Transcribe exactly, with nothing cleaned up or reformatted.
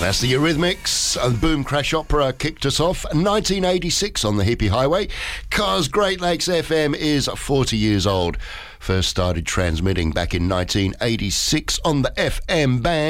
That's the Eurythmics, and Boom Crash Opera kicked us off. nineteen eighty-six on the Hippie Highway. Cars Great Lakes F M is forty years old. First started transmitting back in nineteen eighty-six on the F M band.